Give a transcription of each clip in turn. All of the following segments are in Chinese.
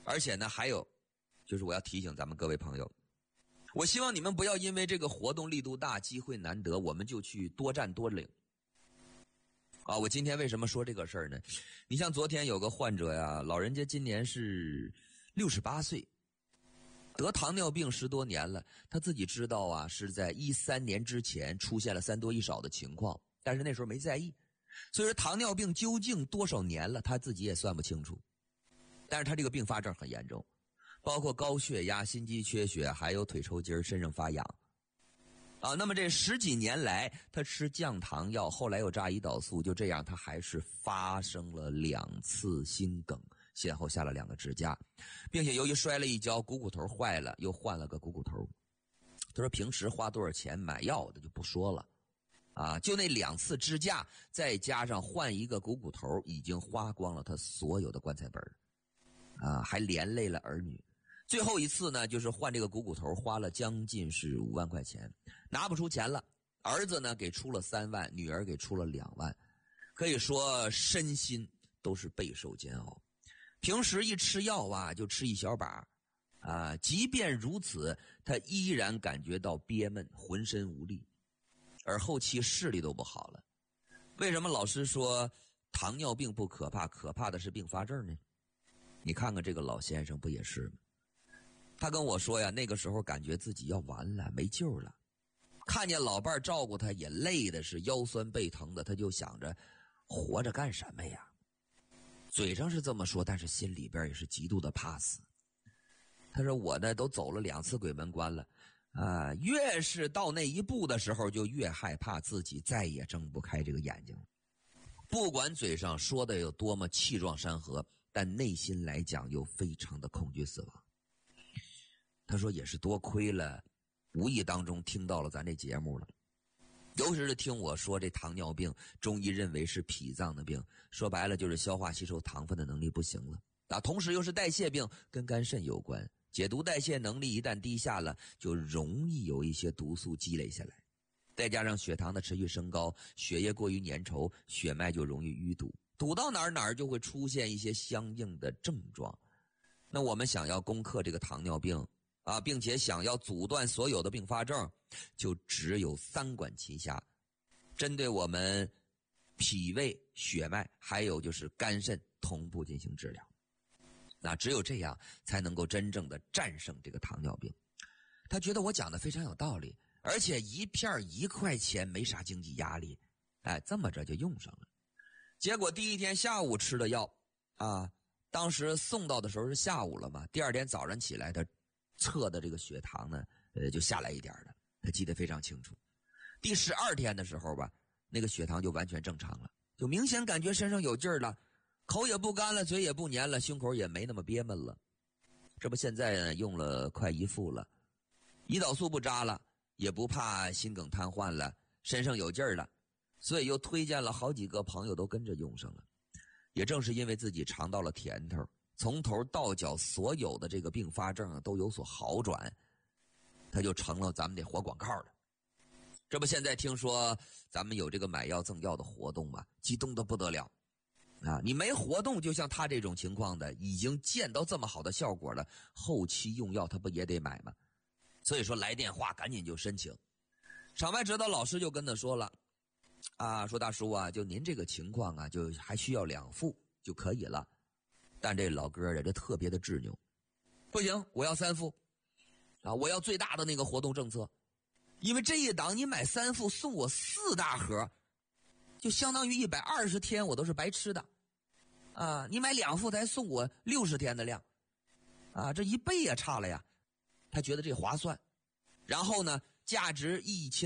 而且呢，还有就是我要提醒咱们各位朋友，我希望你们不要因为这个活动力度大，机会难得，我们就去多占多领。我今天为什么说这个事儿呢？你像昨天有个患者呀，老人家今年是68岁，得糖尿病10多年了，他自己知道啊，是在13年之前出现了3多1少的情况，但是那时候没在意。所以说糖尿病究竟多少年了，他自己也算不清楚。但是他这个并发症很严重，包括高血压、心肌缺血，还有腿抽筋、身上发痒。那么这10几年来，他吃降糖药，后来又扎胰岛素，就这样他还是发生了2次心梗，先后下了2个支架，并且由于摔了一跤，股骨头坏了，又换了个股骨头。他说平时花多少钱买药的就不说了，就那2次支架，再加上换一个股骨头，已经花光了他所有的棺材本，还连累了儿女。最后一次呢，就是换这个股骨头，花了将近是5万块钱，拿不出钱了。儿子呢给出了3万，女儿给出了2万，可以说身心都是备受煎熬。平时一吃药就吃一小把，即便如此，他依然感觉到憋闷，浑身无力，而后期视力都不好了。为什么老师说糖尿病不可怕，可怕的是并发症呢？你看看这个老先生不也是吗？他跟我说呀，那个时候感觉自己要完了，没救了。看见老伴儿照顾他也累的是腰酸背疼的，他就想着活着干什么呀？嘴上是这么说，但是心里边也是极度的怕死。他说我呢都走了2次鬼门关了，越是到那一步的时候，就越害怕自己再也睁不开这个眼睛。不管嘴上说的有多么气壮山河，但内心来讲又非常的恐惧死亡。他说也是多亏了无意当中听到了咱这节目了，尤其是听我说这糖尿病中医认为是脾脏的病，说白了就是消化吸收糖分的能力不行了，同时又是代谢病，跟肝肾有关，解毒代谢能力一旦低下了，就容易有一些毒素积累下来，再加上血糖的持续升高，血液过于粘稠，血脉就容易淤堵，堵到哪儿就会出现一些相应的症状。那我们想要攻克这个糖尿病并且想要阻断所有的并发症，就只有3管齐下，针对我们脾胃、血脉还有就是肝肾同步进行治疗。那只有这样才能够真正的战胜这个糖尿病。他觉得我讲的非常有道理，而且一片1块钱没啥经济压力，这么着就用上了。结果第一天下午吃的药当时送到的时候是下午了嘛，第2天早上起来他测的这个血糖呢就下来一点了，他记得非常清楚。第12天的时候吧，那个血糖就完全正常了，就明显感觉身上有劲儿了，口也不干了，嘴也不黏了，胸口也没那么憋闷了。这不现在呢用了快1副了，胰岛素不扎了，也不怕心梗瘫痪了，身上有劲儿了，所以又推荐了好几个朋友都跟着用上了。也正是因为自己尝到了甜头，从头到脚所有的这个并发症都有所好转，他就成了咱们得活广告了。这不现在听说咱们有这个买药赠药的活动嘛，激动得不得了你没活动，就像他这种情况的已经见到这么好的效果了，后期用药他不也得买吗？所以说来电话赶紧就申请。场外指导老师就跟他说了说大叔就您这个情况就还需要2副就可以了。但这老哥这特别的执拗，不行，我要3副我要最大的那个活动政策，因为这一档你买3副送我4大盒，就相当于120天我都是白吃的你买2副才送我60天的量这1倍也差了呀。他觉得这划算，然后呢价值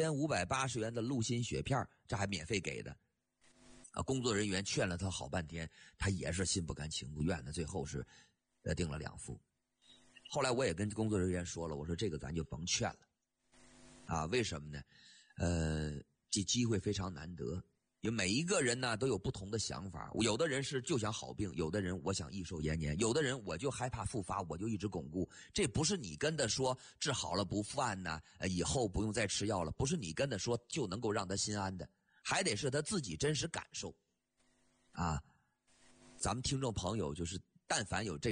1580元的鹿心血片这还免费给的工作人员劝了他好半天，他也是心不甘情不愿的，最后是订了2副。后来我也跟工作人员说了，我说这个咱就甭劝了为什么呢？这机会非常难得，有每一个人呢都有不同的想法，有的人是就想好病，有的人我想益寿延年，有的人我就害怕复发，我就一直巩固。这不是你跟他说治好了不犯以后不用再吃药了，不是你跟他说就能够让他心安的，还得是他自己真实感受咱们听众朋友就是但凡有这